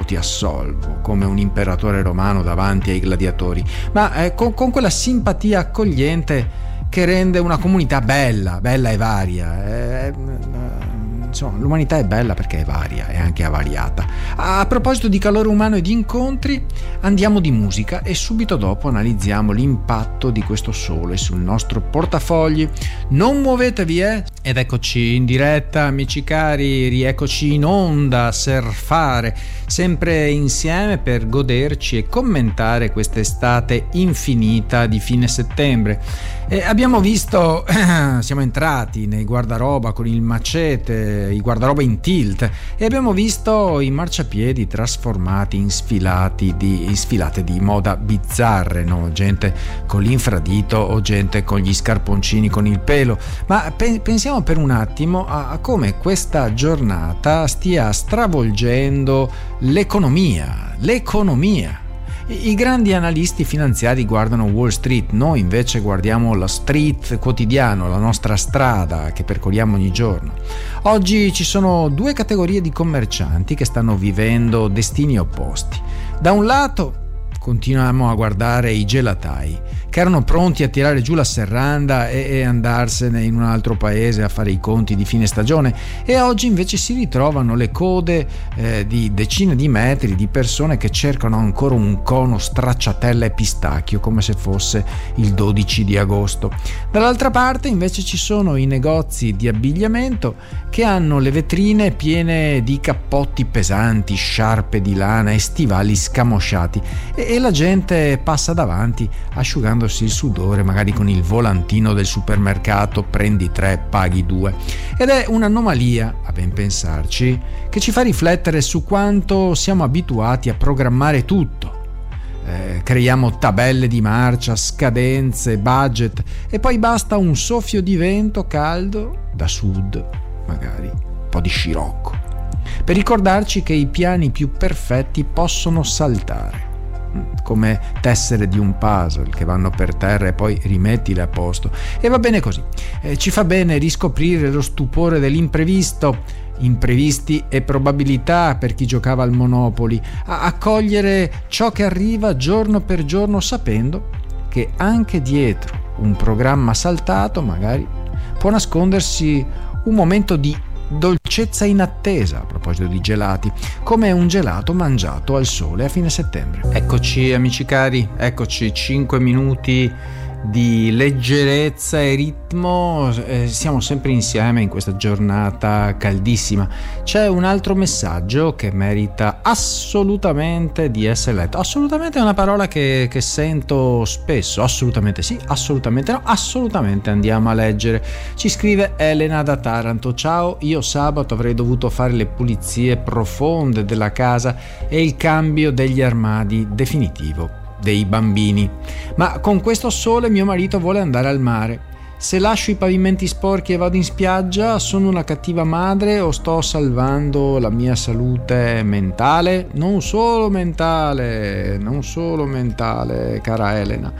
ti assolvo, come un imperatore romano davanti ai gladiatori, ma con quella simpatia accogliente che rende una comunità bella e varia. Insomma, l'umanità è bella perché è varia e anche avariata. A proposito di calore umano e di incontri, andiamo di musica e subito dopo analizziamo l'impatto di questo sole sul nostro portafogli. Non muovetevi, Ed eccoci in diretta, amici cari, rieccoci in onda a surfare, sempre insieme per goderci e commentare quest'estate infinita di fine settembre. E abbiamo visto, siamo entrati nei guardaroba con il macete, i guardaroba in tilt, e abbiamo visto i marciapiedi trasformati in sfilate di moda bizzarre, no? Gente con l'infradito o gente con gli scarponcini con il pelo. Ma pensiamo per un attimo a come questa giornata stia stravolgendo l'economia. I grandi analisti finanziari guardano Wall Street, noi invece guardiamo la street quotidiano, la nostra strada che percorriamo ogni giorno. Oggi ci sono due categorie di commercianti che stanno vivendo destini opposti. Da un lato continuiamo a guardare i gelatai che erano pronti a tirare giù la serranda e andarsene in un altro paese a fare i conti di fine stagione, e oggi invece si ritrovano le code di decine di metri di persone che cercano ancora un cono stracciatella e pistacchio come se fosse il 12 di agosto. Dall'altra parte invece ci sono i negozi di abbigliamento che hanno le vetrine piene di cappotti pesanti, sciarpe di lana e stivali scamosciati, e la gente passa davanti asciugandosi il sudore, magari con il volantino del supermercato prendi 3 paghi 2. Ed è un'anomalia, a ben pensarci, che ci fa riflettere su quanto siamo abituati a programmare tutto. Creiamo tabelle di marcia, scadenze, budget, e poi basta un soffio di vento caldo da sud, magari un po' di scirocco, per ricordarci che i piani più perfetti possono saltare, come tessere di un puzzle che vanno per terra e poi rimettile a posto. E va bene così. Ci fa bene riscoprire lo stupore dell'imprevisto, imprevisti e probabilità per chi giocava al Monopoli, a accogliere ciò che arriva giorno per giorno, sapendo che anche dietro un programma saltato magari può nascondersi un momento di dolcezza inattesa. A proposito di gelati, come un gelato mangiato al sole a fine settembre. Eccoci amici cari, eccoci 5 minuti di leggerezza e ritmo, siamo sempre insieme in questa giornata caldissima. C'è un altro messaggio che merita assolutamente di essere letto. Assolutamente è una parola che sento spesso. Assolutamente sì, assolutamente no, assolutamente andiamo a leggere. Ci scrive Elena da Taranto: ciao, io sabato avrei dovuto fare le pulizie profonde della casa e il cambio degli armadi definitivo dei bambini, ma con questo sole mio marito vuole andare al mare. Se lascio i pavimenti sporchi e vado in spiaggia, sono una cattiva madre o sto salvando la mia salute mentale? Non solo mentale, cara Elena.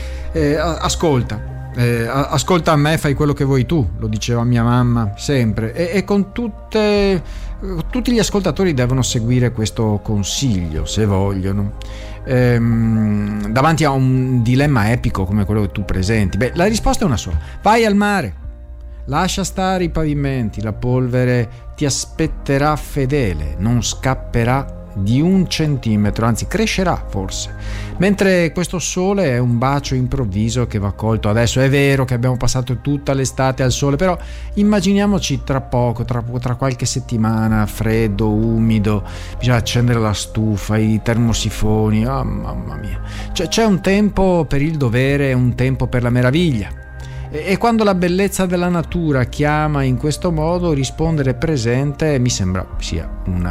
Ascolta a me, fai quello che vuoi tu, lo diceva mia mamma sempre, e con tutti gli ascoltatori devono seguire questo consiglio se vogliono. Davanti a un dilemma epico come quello che tu presenti, la risposta è una sola: vai al mare, lascia stare i pavimenti, la polvere ti aspetterà fedele, non scapperà di 1 centimetro, anzi crescerà forse, mentre questo sole è un bacio improvviso che va colto adesso. È vero che abbiamo passato tutta l'estate al sole, però immaginiamoci tra poco, tra qualche settimana, freddo, umido, bisogna accendere la stufa, i termosifoni, oh mamma mia, c'è un tempo per il dovere e un tempo per la meraviglia. E quando la bellezza della natura chiama in questo modo, rispondere presente mi sembra sia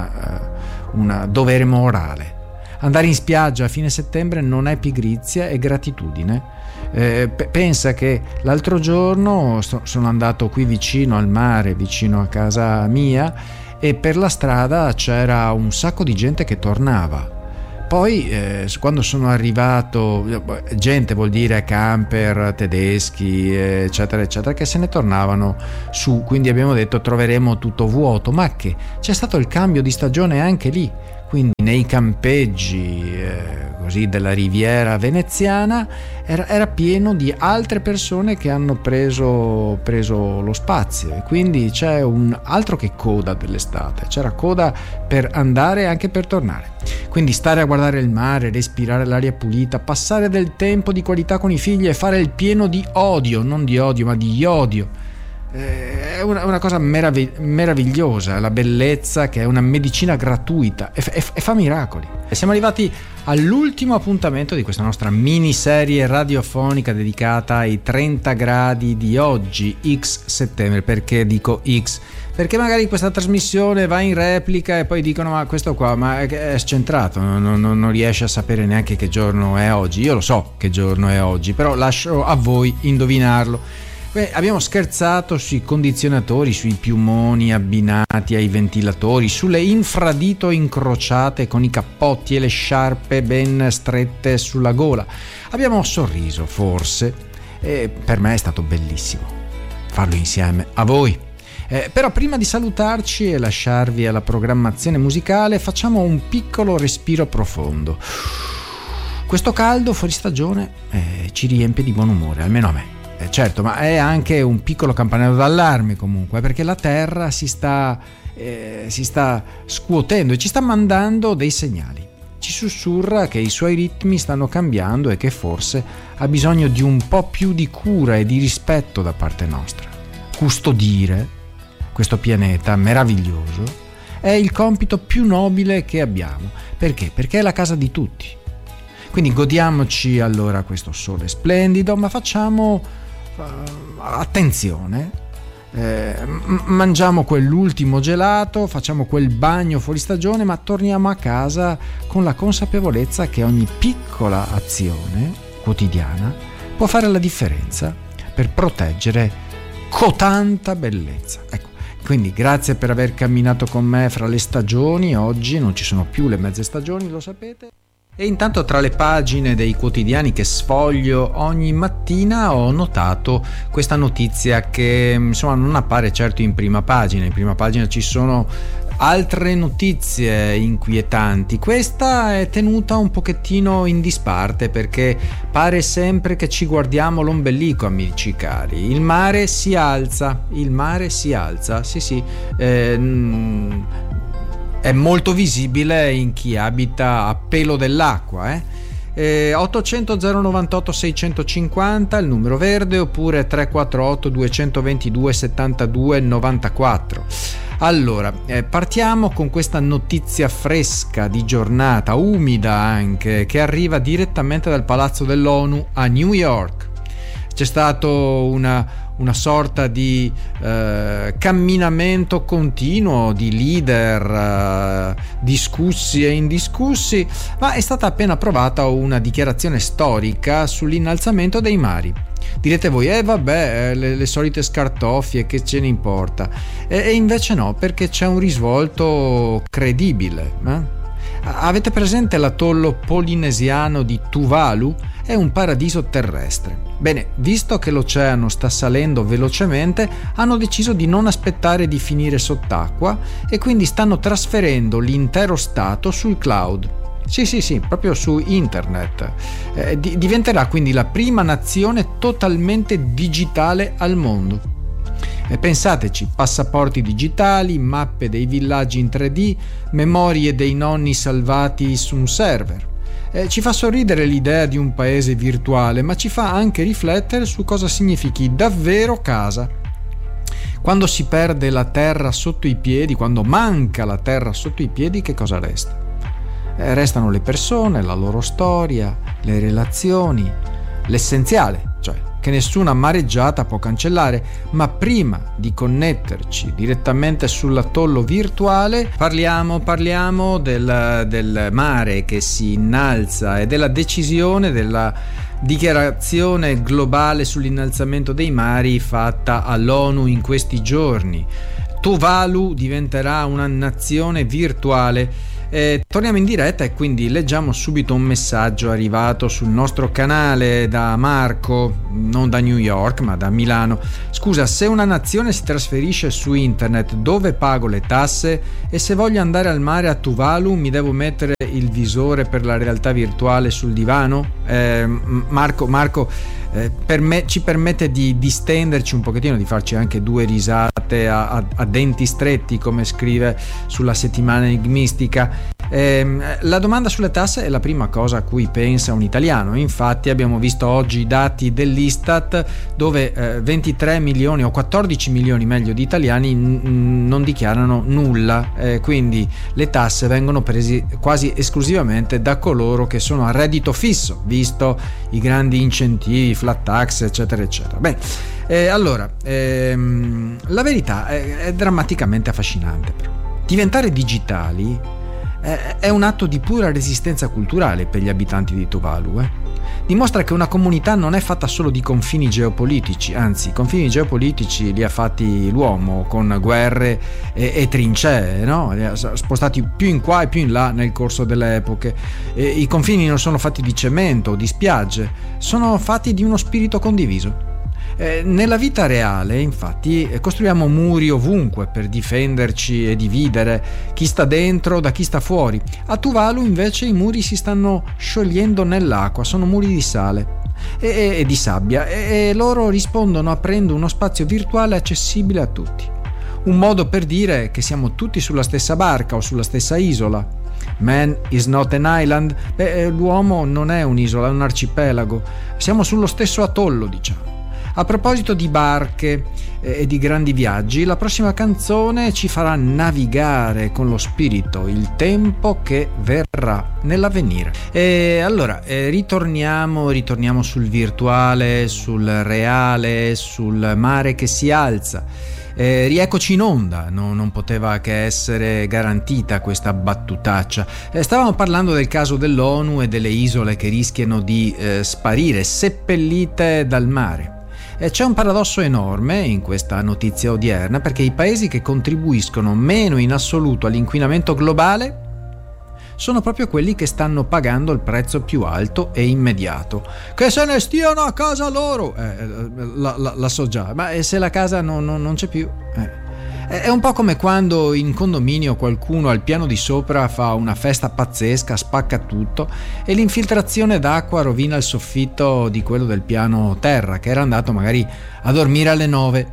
un dovere morale. Andare in spiaggia a fine settembre non è pigrizia, è gratitudine. Pensa che l'altro giorno sono andato qui vicino al mare, vicino a casa mia, e per la strada c'era un sacco di gente che tornava. Poi quando sono arrivato, gente vuol dire camper tedeschi eccetera eccetera, che se ne tornavano su, quindi abbiamo detto troveremo tutto vuoto, ma che c'è stato il cambio di stagione anche lì, quindi nei campeggi così della riviera veneziana era pieno di altre persone che hanno preso lo spazio, e quindi c'è un altro che coda dell'estate, c'era coda per andare e anche per tornare. Quindi stare a guardare il mare, respirare l'aria pulita, passare del tempo di qualità con i figli e fare il pieno di odio, non di odio ma di iodio, è una cosa meravigliosa, la bellezza che è una medicina gratuita e fa miracoli. E siamo arrivati all'ultimo appuntamento di questa nostra miniserie radiofonica dedicata ai 30 gradi di oggi, X settembre. Perché dico X? Perché magari questa trasmissione va in replica e poi dicono ma questo qua ma è scentrato, non riesce a sapere neanche che giorno è oggi. Io lo so che giorno è oggi, però lascio a voi indovinarlo. Abbiamo scherzato sui condizionatori, sui piumoni abbinati ai ventilatori, sulle infradito incrociate con i cappotti e le sciarpe ben strette sulla gola. Abbiamo sorriso, forse, e per me è stato bellissimo farlo insieme a voi. Però prima di salutarci e lasciarvi alla programmazione musicale, facciamo un piccolo respiro profondo. Questo caldo fuori stagione ci riempie di buon umore, almeno a me. Certo, ma è anche un piccolo campanello d'allarme comunque, perché la Terra si sta scuotendo e ci sta mandando dei segnali. Ci sussurra che i suoi ritmi stanno cambiando e che forse ha bisogno di un po' più di cura e di rispetto da parte nostra. Custodire questo pianeta meraviglioso è il compito più nobile che abbiamo. Perché? Perché è la casa di tutti. Quindi godiamoci allora questo sole splendido, ma facciamo attenzione, mangiamo quell'ultimo gelato, facciamo quel bagno fuori stagione, ma torniamo a casa con la consapevolezza che ogni piccola azione quotidiana può fare la differenza per proteggere cotanta bellezza. Ecco, quindi grazie per aver camminato con me fra le stagioni. Oggi non ci sono più le mezze stagioni, lo sapete. E intanto tra le pagine dei quotidiani che sfoglio ogni mattina ho notato questa notizia che insomma non appare certo in prima pagina. In prima pagina ci sono altre notizie inquietanti. Questa è tenuta un pochettino in disparte perché pare sempre che ci guardiamo l'ombelico, amici cari. Il mare si alza, sì. È molto visibile in chi abita a pelo dell'acqua. 800 098 650 il numero verde, oppure 348 222 72 94. Allora, partiamo con questa notizia fresca di giornata, umida anche, che arriva direttamente dal Palazzo dell'ONU a New York. C'è stato una sorta di camminamento continuo di leader discussi e indiscussi, ma è stata appena approvata una dichiarazione storica sull'innalzamento dei mari. Direte voi, le solite scartoffie, che ce ne importa? E invece no, perché c'è un risvolto credibile. Avete presente l'atollo polinesiano di Tuvalu? È un paradiso terrestre. Bene, visto che l'oceano sta salendo velocemente, hanno deciso di non aspettare di finire sott'acqua e quindi stanno trasferendo l'intero stato sul cloud. Sì, proprio su internet. Diventerà quindi la prima nazione totalmente digitale al mondo. Pensateci, passaporti digitali, mappe dei villaggi in 3D, memorie dei nonni salvati su un server. Ci fa sorridere l'idea di un paese virtuale, ma ci fa anche riflettere su cosa significhi davvero casa. Quando si perde la terra sotto i piedi, quando manca la terra sotto i piedi, che cosa resta? Restano le persone, la loro storia, le relazioni, l'essenziale, cioè che nessuna mareggiata può cancellare. Ma prima di connetterci direttamente sull'atollo virtuale, parliamo del mare che si innalza e della decisione della dichiarazione globale sull'innalzamento dei mari fatta all'ONU in questi giorni. Tuvalu diventerà una nazione virtuale. Torniamo in diretta e quindi leggiamo subito un messaggio arrivato sul nostro canale da Marco, non da New York ma da Milano. Scusa, se una nazione si trasferisce su internet, dove pago le tasse? E se voglio andare al mare a Tuvalu mi devo mettere il visore per la realtà virtuale sul divano? Marco, ci permette di distenderci un pochettino, di farci anche due risate a denti stretti, come scrive sulla Settimana Enigmistica. La domanda sulle tasse è la prima cosa a cui pensa un italiano. Infatti abbiamo visto oggi i dati dell'Istat, dove 23 milioni o 14 milioni meglio di italiani non dichiarano nulla, quindi le tasse vengono prese quasi esclusivamente da coloro che sono a reddito fisso, visto i grandi incentivi, flat tax, eccetera eccetera. Allora, la verità è drammaticamente affascinante, però. Diventare digitali è un atto di pura resistenza culturale per gli abitanti di Tuvalu. Dimostra che una comunità non è fatta solo di confini geopolitici, anzi, i confini geopolitici li ha fatti l'uomo con guerre e trincee, no? Li ha spostati più in qua e più in là nel corso delle epoche. I confini non sono fatti di cemento o di spiagge, sono fatti di uno spirito condiviso. Nella vita reale, infatti, costruiamo muri ovunque per difenderci e dividere chi sta dentro da chi sta fuori. A Tuvalu invece i muri si stanno sciogliendo nell'acqua, sono muri di sale e di sabbia, e loro rispondono aprendo uno spazio virtuale accessibile a tutti. Un modo per dire che siamo tutti sulla stessa barca o sulla stessa isola. Man is not an island. L'uomo non è un'isola, è un arcipelago. Siamo sullo stesso atollo, diciamo. A proposito di barche e di grandi viaggi, la prossima canzone ci farà navigare con lo spirito il tempo che verrà nell'avvenire. E allora ritorniamo sul virtuale, sul reale, sul mare che si alza. Rieccoci in onda, non poteva che essere garantita questa battutaccia. Stavamo parlando del caso dell'ONU e delle isole che rischiano di sparire, seppellite dal mare. C'è un paradosso enorme in questa notizia odierna, perché i paesi che contribuiscono meno in assoluto all'inquinamento globale sono proprio quelli che stanno pagando il prezzo più alto e immediato. Che se ne stiano a casa loro! La so già, ma se la casa non c'è più... È un po' come quando in condominio qualcuno al piano di sopra fa una festa pazzesca, spacca tutto e l'infiltrazione d'acqua rovina il soffitto di quello del piano terra, che era andato magari a dormire alle 9.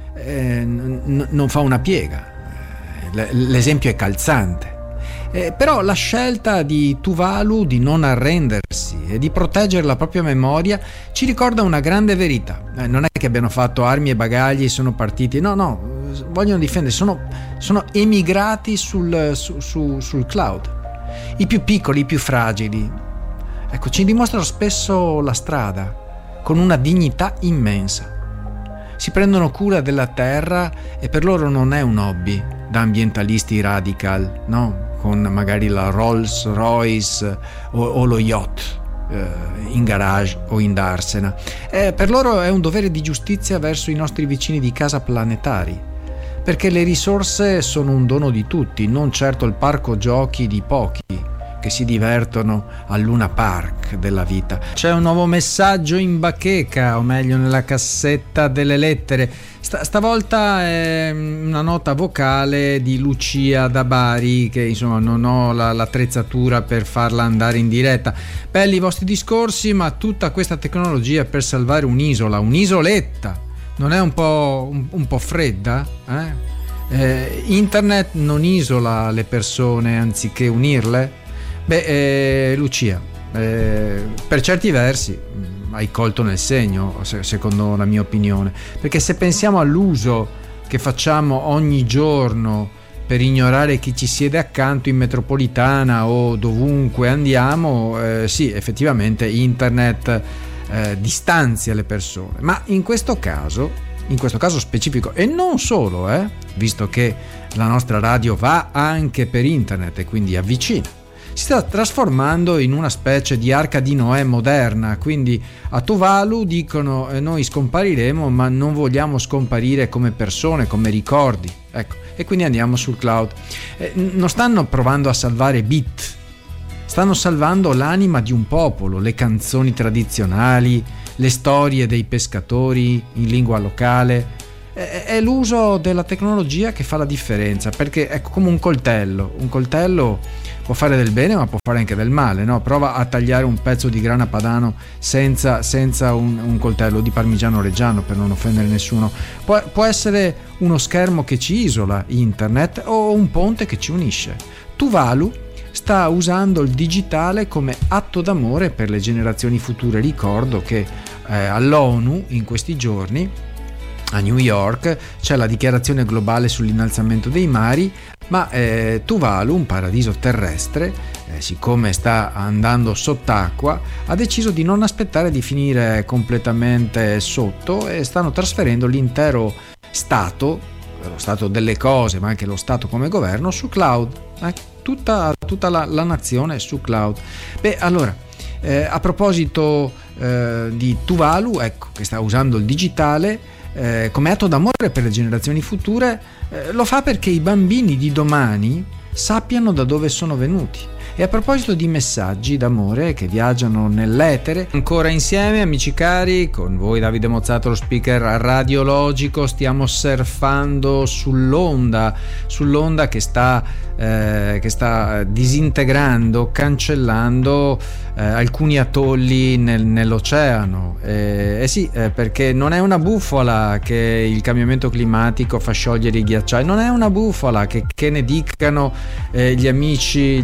Non fa una piega. L'esempio è calzante. Però la scelta di Tuvalu di non arrendersi e di proteggere la propria memoria ci ricorda una grande verità. Non è che abbiano fatto armi e bagagli e sono partiti, no, vogliono difendere, sono emigrati sul cloud. I più piccoli, i più fragili, ecco, ci dimostrano spesso la strada con una dignità immensa. Si prendono cura della terra e per loro non è un hobby da ambientalisti radical, no? Con magari la Rolls Royce o lo yacht in garage o in darsena. Per loro è un dovere di giustizia verso i nostri vicini di casa planetari, perché le risorse sono un dono di tutti, non certo il parco giochi di pochi che si divertono al Luna Park della vita. C'è un nuovo messaggio in bacheca, o meglio nella cassetta delle lettere. Stavolta è una nota vocale di Lucia da Bari, che insomma non ho l'attrezzatura per farla andare in diretta. Belli i vostri discorsi, ma tutta questa tecnologia per salvare un'isola, un'isoletta, non è un po' fredda? Internet non isola le persone anziché unirle? Lucia, per certi versi hai colto nel segno, secondo la mia opinione, perché se pensiamo all'uso che facciamo ogni giorno per ignorare chi ci siede accanto in metropolitana o dovunque andiamo, sì, effettivamente internet distanzia le persone, ma in questo caso specifico, e non solo, visto che la nostra radio va anche per internet e quindi avvicina. si sta trasformando in una specie di arca di Noè moderna. Quindi a Tuvalu dicono noi scompariremo, ma non vogliamo scomparire come persone, come ricordi, ecco, e quindi andiamo sul cloud. Non stanno provando a salvare bit, stanno salvando l'anima di un popolo, le canzoni tradizionali, le storie dei pescatori in lingua locale. È l'uso della tecnologia che fa la differenza, perché ecco, come un coltello può fare del bene ma può fare anche del male, no? Prova a tagliare un pezzo di grana padano senza un coltello di parmigiano reggiano, per non offendere nessuno. Può essere uno schermo che ci isola, internet, o un ponte che ci unisce. Tuvalu sta usando il digitale come atto d'amore per le generazioni future. Ricordo che all'ONU in questi giorni a New York c'è la dichiarazione globale sull'innalzamento dei mari, ma Tuvalu, un paradiso terrestre, siccome sta andando sott'acqua, ha deciso di non aspettare di finire completamente sotto e stanno trasferendo l'intero stato, lo stato delle cose, ma anche lo stato come governo, su cloud. Tutta la nazione su cloud. Allora, a proposito di Tuvalu, ecco, che sta usando il digitale come atto d'amore per le generazioni future, lo fa perché i bambini di domani sappiano da dove sono venuti. E a proposito di messaggi d'amore che viaggiano nell'etere, ancora insieme, amici cari, con voi Davide Mozzato, lo speaker radiologico, stiamo surfando sull'onda che sta disintegrando, cancellando alcuni atolli nell'oceano. Perché non è una bufala che il cambiamento climatico fa sciogliere i ghiacciai, non è una bufala che ne dicano gli amici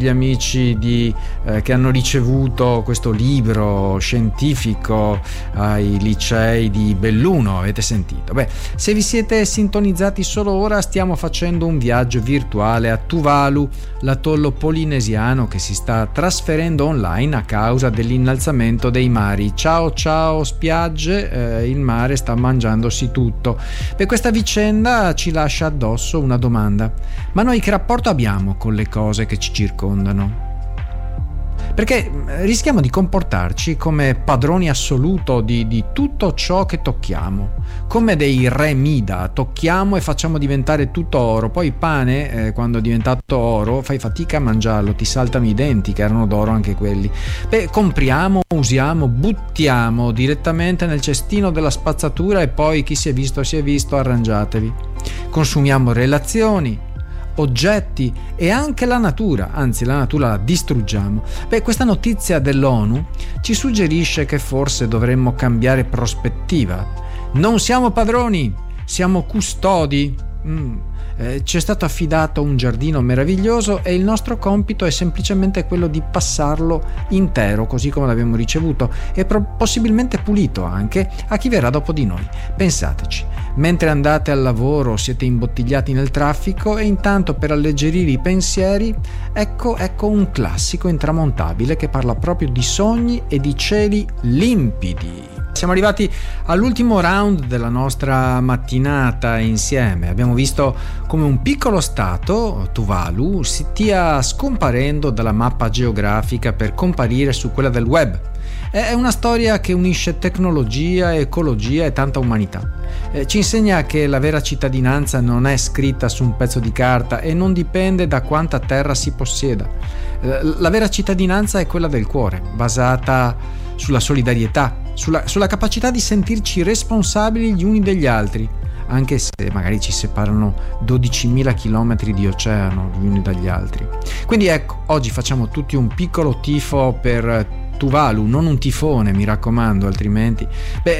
che hanno ricevuto questo libro scientifico ai licei di Belluno. Avete sentito? Se vi siete sintonizzati solo ora, stiamo facendo un viaggio virtuale a Tuvalu, l'atollo polinesiano che si sta trasferendo online a causa dell'innalzamento dei mari. Ciao spiagge, il mare sta mangiandosi tutto. Questa vicenda ci lascia addosso una domanda: ma noi che rapporto abbiamo con le cose che ci circondano? Perché rischiamo di comportarci come padroni assoluto di tutto ciò che tocchiamo, come dei re Mida. Tocchiamo e facciamo diventare tutto oro. Poi il pane, quando è diventato oro, fai fatica a mangiarlo, ti saltano i denti, che erano d'oro anche quelli. Compriamo, usiamo, buttiamo direttamente nel cestino della spazzatura e poi chi si è visto, arrangiatevi. Consumiamo relazioni, oggetti e anche la natura, anzi la natura la distruggiamo. Questa notizia dell'ONU ci suggerisce che forse dovremmo cambiare prospettiva. Non siamo padroni, siamo custodi. Ci è stato affidato un giardino meraviglioso e il nostro compito è semplicemente quello di passarlo intero così come l'abbiamo ricevuto e possibilmente pulito anche a chi verrà dopo di noi. Pensateci, mentre andate al lavoro siete imbottigliati nel traffico e intanto, per alleggerire i pensieri, ecco un classico intramontabile che parla proprio di sogni e di cieli limpidi. Siamo arrivati all'ultimo round della nostra mattinata insieme. Abbiamo visto come un piccolo stato, Tuvalu, stia scomparendo dalla mappa geografica per comparire su quella del web. È una storia che unisce tecnologia, ecologia e tanta umanità. Ci insegna che la vera cittadinanza non è scritta su un pezzo di carta e non dipende da quanta terra si possieda. La vera cittadinanza è quella del cuore, basata sulla solidarietà, sulla capacità di sentirci responsabili gli uni degli altri, anche se magari ci separano 12.000 chilometri di oceano gli uni dagli altri. Quindi ecco, oggi facciamo tutti un piccolo tifo per Tuvalu, non un tifone, mi raccomando, altrimenti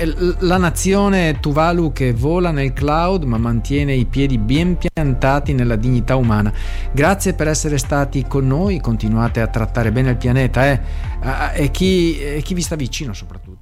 la nazione Tuvalu che vola nel cloud ma mantiene i piedi ben piantati nella dignità umana. Grazie per essere stati con noi, continuate a trattare bene il pianeta e chi vi sta vicino soprattutto.